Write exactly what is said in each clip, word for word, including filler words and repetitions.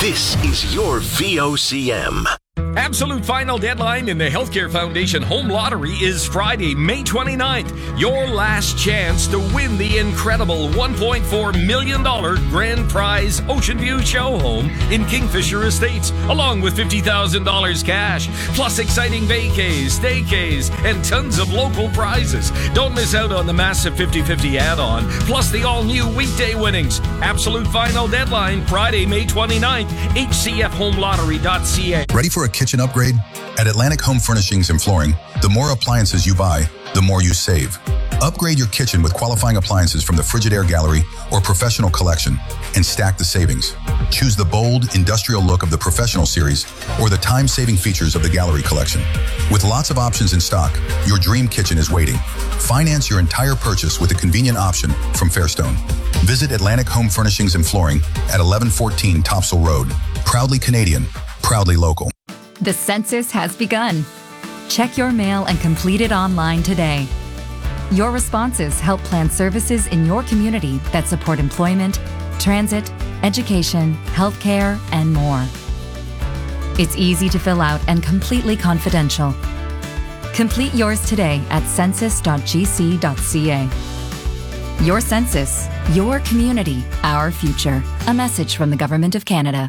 This is your V O C M. Absolute final deadline in the Healthcare Foundation Home Lottery is Friday, May twenty-ninth. Your last chance to win the incredible one point four million dollars grand prize Ocean View Show Home in Kingfisher Estates, along with fifty thousand dollars cash, plus exciting vacays, staycays, and tons of local prizes. Don't miss out on the massive fifty-fifty add-on, plus the all-new weekday winnings. Absolute final deadline, Friday, May twenty-ninth, H C F home lottery dot c a. Ready for a kitchen upgrade? At Atlantic Home Furnishings and Flooring, the more appliances you buy, the more you save. Upgrade your kitchen with qualifying appliances from the Frigidaire Gallery or Professional Collection and stack the savings. Choose the bold, industrial look of the Professional Series or the time-saving features of the Gallery Collection. With lots of options in stock, your dream kitchen is waiting. Finance your entire purchase with a convenient option from Fairstone. Visit Atlantic Home Furnishings and Flooring at eleven fourteen Topsail Road. Proudly Canadian, proudly local. The census has begun. Check your mail and complete it online today. Your responses help plan services in your community that support employment, transit, education, healthcare, and more. It's easy to fill out and completely confidential. Complete yours today at census dot g c dot c a. Your census, your community, our future. A message from the Government of Canada.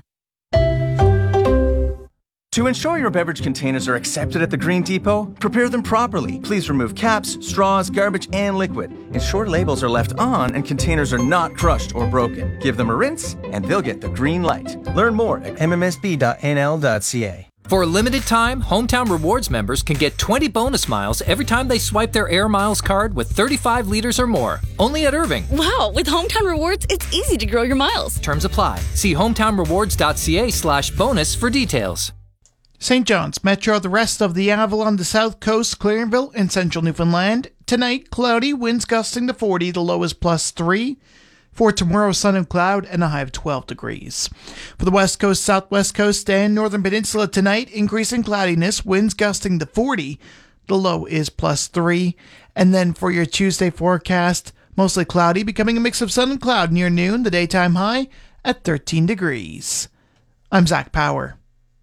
To ensure your beverage containers are accepted at the Green Depot, prepare them properly. Please remove caps, straws, garbage, and liquid. Ensure labels are left on and containers are not crushed or broken. Give them a rinse, and they'll get the green light. Learn more at m m s b dot n l dot c a. For a limited time, Hometown Rewards members can get twenty bonus miles every time they swipe their Air Miles card with thirty-five liters or more. Only at Irving. Wow, with Hometown Rewards, it's easy to grow your miles. Terms apply. See hometown rewards dot c a slash bonus for details. Saint John's Metro, the rest of the Avalon, the South Coast, Clarenville, and Central Newfoundland. Tonight, cloudy, winds gusting to forty, the low is plus three. For tomorrow, sun and cloud, and a high of twelve degrees. For the West Coast, Southwest Coast, and Northern Peninsula tonight, increasing cloudiness, winds gusting to forty, the low is plus three. And then for your Tuesday forecast, mostly cloudy, becoming a mix of sun and cloud near noon, the daytime high at thirteen degrees. I'm Zach Power.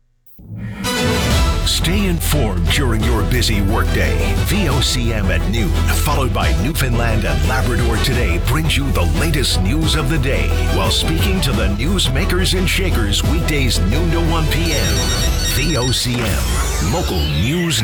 Stay informed during your busy workday. V O C M at noon, followed by Newfoundland and Labrador Today, brings you the latest news of the day while speaking to the newsmakers and shakers weekdays noon to one p.m. V O C M, local news.